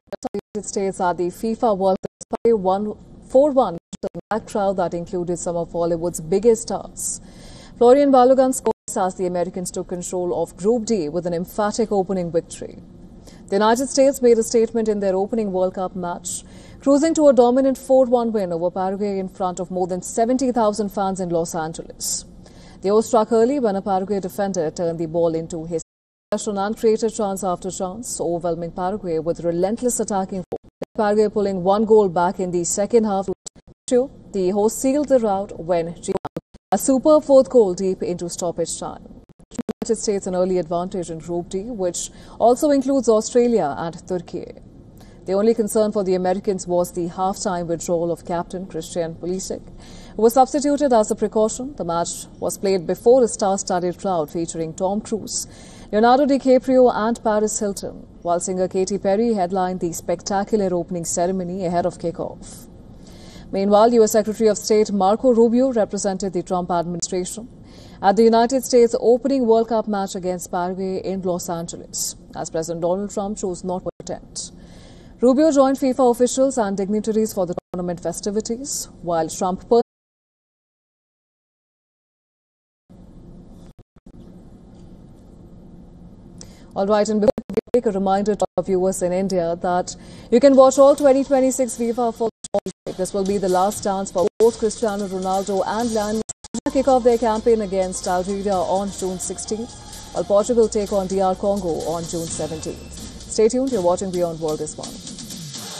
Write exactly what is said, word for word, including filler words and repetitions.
United States at the FIFA World Cup four one to a packed crowd that included some of Bollywood's biggest stars. Florian Balogun scored as the Americans took control of Group D with an emphatic opening victory. The United States made a statement in their opening World Cup match, cruising to a dominant four one win over Paraguay in front of more than seventy thousand fans in Los Angeles. The host struck early when a Paraguay defender turned the ball into his possession and created chance after chance, overwhelming Paraguay with relentless attacking force. Paraguay pulling one goal back in the second half. The host sealed the rout when a superb fourth goal deep into stoppage time. The United States an early advantage in Group D, which also includes Australia and Turkey. The only concern for the Americans was the half-time withdrawal of captain Christian Pulisic, who was substituted as a precaution. The match was played before a star-studded crowd featuring Tom Cruise, Leonardo DiCaprio and Paris Hilton, while singer Katy Perry headlined the spectacular opening ceremony ahead of kickoff. Meanwhile, U S Secretary of State Marco Rubio represented the Trump administration at the United States opening World Cup match against Paraguay in Los Angeles, as President Donald Trump chose not to attend. Rubio joined FIFA officials and dignitaries for the tournament festivities, while Trump All right, and before we make a reminder to our viewers in India that you can watch all twenty twenty-six FIFA football. This will be the last chance for both Cristiano Ronaldo and Lionel Messi to kick off their campaign against Algeria on June sixteenth, while Portugal take on D R Congo on June seventeenth. Stay tuned, you're watching Beyond World this one.